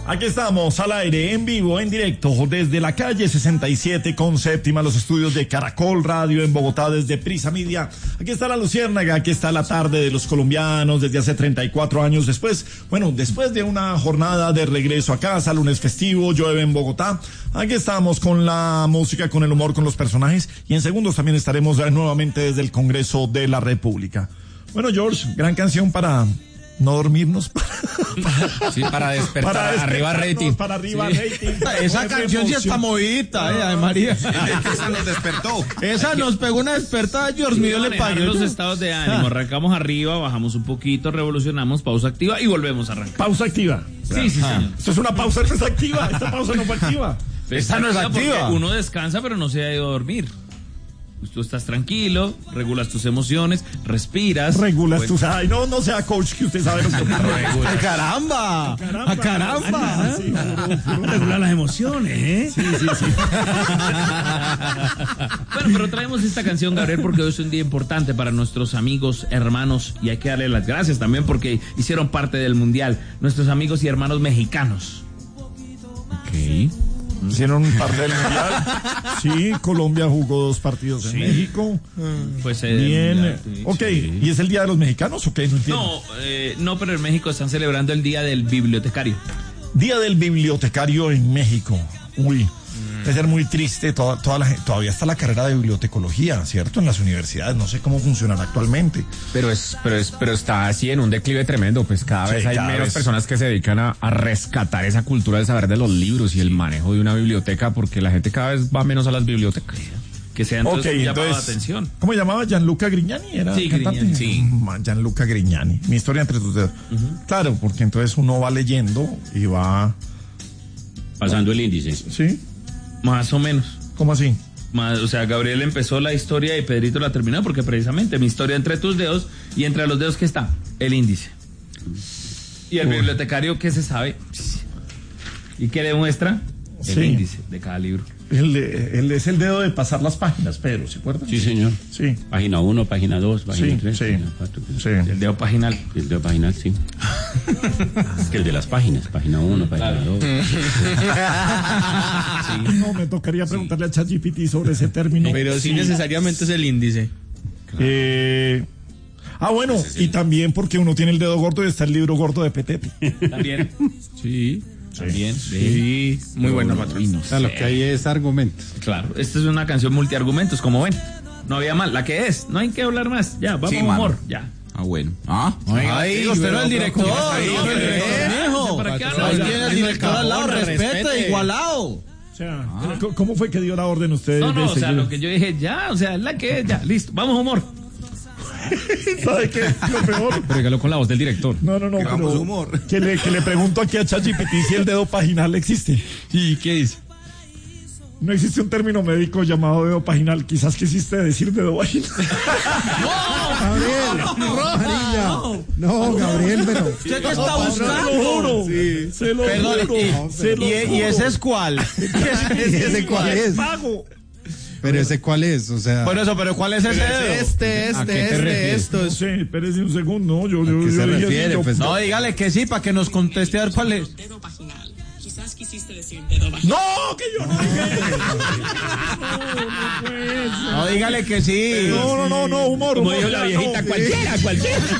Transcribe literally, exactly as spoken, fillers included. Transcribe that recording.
Aquí estamos al aire, en vivo, en directo, desde la calle sesenta y siete con séptima, los estudios de Caracol Radio en Bogotá, desde Prisa Media. Aquí está la Luciérnaga, aquí está la tarde de los colombianos desde hace treinta y cuatro años después. Bueno, después de una jornada de regreso a casa, lunes festivo, llueve en Bogotá. Aquí estamos con la música, con el humor, con los personajes. Y en segundos también estaremos nuevamente desde el Congreso de la República. Bueno, George, gran canción para no dormirnos. Sí, para despertar, para arriba rating. Para arriba sí. rating. Esa canción sí está movidita, eh, Ave María. Esa nos despertó. Esa nos pegó una despertada, Dios mío, le pagué. Los estados de ánimo, arrancamos arriba, bajamos un poquito, revolucionamos, pausa activa y volvemos a arrancar. Pausa activa. Sí, sí, señor. Esto es una pausa, no es activa. Esta pausa no fue activa. Esta no es activa. Uno descansa, pero no se ha ido a dormir. Tú estás tranquilo, regulas tus emociones, respiras. Regulas pues, tus... Ay, no, no sea coach, que usted sabe lo que ¡Ay, caramba! ¡A caramba! Sí, regular las emociones, ¿eh? Sí, sí, sí. Bueno, pero traemos esta canción, Gabriel, porque hoy es un día importante para nuestros amigos, hermanos, y hay que darle las gracias también porque hicieron parte del Mundial. Nuestros amigos y hermanos mexicanos. Ok. Hicieron parte del Mundial. Sí, Colombia jugó dos partidos en Sí. México. Pues, eh, Bien. mundial, sí, Ok, sí. ¿y es el Día de los Mexicanos o qué? No entiendo. No, eh, no, pero en México están celebrando el Día del Bibliotecario. Día del Bibliotecario en México. Uy, debe ser muy triste. Toda, toda la, gente- todavía está la carrera de bibliotecología, ¿cierto? En las universidades. No sé cómo funcionará actualmente. Pero es, pero es, pero está así en un declive tremendo, pues cada Sí, vez hay cada menos vez. personas que se dedican a, a rescatar esa cultura del saber de los libros y el manejo de una biblioteca, porque la gente cada vez va menos a las bibliotecas. Que sea entonces Ok, un llamado entonces, de atención. ¿cómo se llamaba? Gianluca Grignani, ¿era Sí, cantante? Grignani, sí. Mm, Gianluca Grignani. Mi historia entre tus dedos. Claro, porque entonces uno va leyendo y va... Pasando el índice. ¿Sí? Más o menos. ¿Cómo así? Más, o sea, Gabriel empezó la historia y Pedrito la terminó porque precisamente mi historia entre tus dedos y entre los dedos ¿qué está? El índice. Y el bibliotecario, ¿qué se sabe? ¿Y qué demuestra? El Sí. índice de cada libro. Él, él es el dedo de pasar las páginas, Pedro, ¿se acuerdan? Sí, señor. Sí. Página uno, página dos, página Sí, tres, sí, página cuatro. sí. El dedo paginal. El de página, sí. Es que el de las páginas, página uno, página dos. No, me tocaría preguntarle a ChatGPT sobre ese término. Pero sí necesariamente es el índice. Eh, ah, bueno, y también porque uno tiene el dedo gordo y está el libro gordo de Petete. También. Sí. También. Sí, muy bueno, patrón. O sea, lo que hay es argumentos. Claro, esta es una canción multiargumentos, como ven. No había mal, la que es, no hay que hablar más. Ya, vamos Sí, a humor, mano. ya. Ah, bueno. Ah, Ay, usted no es el director. no, no, no, el director, no, mijo. ¿para qué Ahí habla? tiene el director al lado, respete, igualado. O sea, ¿cómo- ¿cómo fue que dio la orden usted? No, de no, o sea, seguir? lo que yo dije, ya, o sea, es la que es, ya, listo, vamos a humor. ¿Sabe qué? Lo peor. pero dígalo con la voz del director. No, no, no. Vamos, pero humor. Que le, que le pregunto aquí a ChatGPT si el dedo paginal existe. ¿Y qué dice? No existe un término médico llamado dedo paginal. Quizás quisiste decir dedo vaginal. Gabriel, María. No, Gabriel, pero. ¿Usted qué está Se lo buscando? juro. Se lo Perdón, juro. y- Se lo ¿Y, y juro. ese es cuál? ¿Y ese cuál es? Pago. Pero ese cuál es, o sea. Por eso, pero ¿cuál es ese dedo? Este, ¿A qué te este, refieres? este, No esto. sé, espérese un segundo. No, yo, yo, qué yo se dije así, refiere? yo- Pues No, dígale que sí, para que nos conteste a ver cuál es. Dedo vaginal. Quizás quisiste decir dedo vaginal. No, que yo no dije eso. No, no puede ser. No, dígale que sí. No, no, no, no, humor, Como humor. dijo la ya, viejita, no. cualquiera, cualquiera.